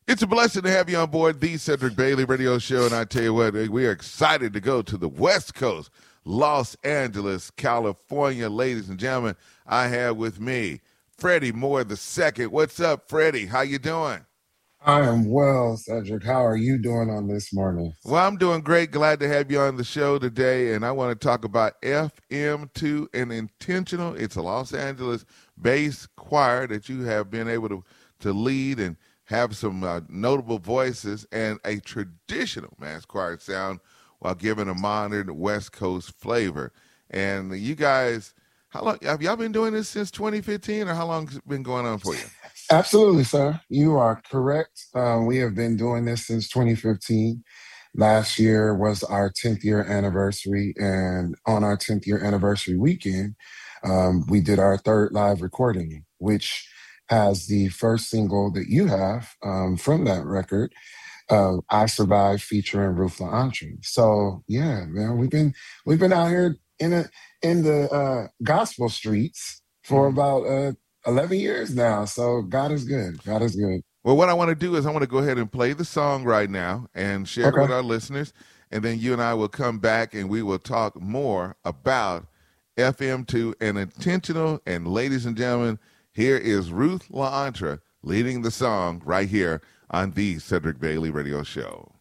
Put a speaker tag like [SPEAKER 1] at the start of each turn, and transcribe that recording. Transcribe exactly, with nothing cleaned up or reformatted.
[SPEAKER 1] It's a blessing to have you on board the Cedric Bailey Radio Show, and I tell you what, we are excited to go to the West Coast, Los Angeles, California. Ladies and gentlemen, I have with me Freddie Moore the second. What's up, Freddie? How you doing?
[SPEAKER 2] I am well, Cedric. How are you doing on this morning?
[SPEAKER 1] Well, I'm doing great. Glad to have you on the show today, and I want to talk about F M two and Intentional. It's a Los Angeles-based choir that you have been able to, to lead and have some uh, notable voices and a traditional mass choir sound while giving a modern West Coast flavor. And you guys, how long have y'all been doing this since twenty fifteen, or how long has it been going on for you?
[SPEAKER 2] Absolutely, sir. You are correct. Uh, we have been doing this since twenty fifteen. Last year was our tenth year anniversary, and on our tenth year anniversary weekend, um, we did our third live recording, which has the first single that you have um, from that record, uh, "I Survived," featuring Ruth LaEntrée. So yeah, man, we've been we've been out here in a in the uh, gospel streets for
[SPEAKER 1] Mm-hmm.
[SPEAKER 2] about uh, eleven years now. So God is good. God is good.
[SPEAKER 1] Well, what I want to do is I want to go ahead and play the song right now and share it
[SPEAKER 2] Okay.
[SPEAKER 1] with our listeners, and then you and I will come back and we will talk more about F M two and Intentional. And ladies and gentlemen, here is Ruth LaEntrée leading the song right here on the Cedric Bailey Radio Show.